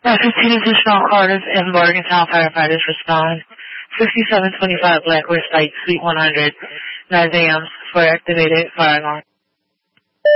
15 additional cars and Morgantown firefighters respond. 6725 Blackwell Site, Suite 100, 9 a.m. for activated fire alarm.